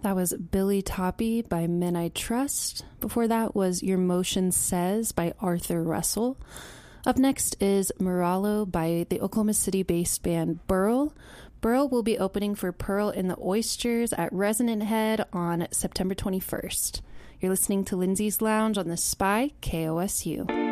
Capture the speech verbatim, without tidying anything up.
That was Billy Toppy by Men I Trust. Before that was Your Motion Says by Arthur Russell. Up next is Moralo by the Oklahoma City-based band Burl. Burl will be opening for Pearl and the Oysters at Resonant Head on September twenty-first. You're listening to Lindsay's Lounge on the Spy K O S U.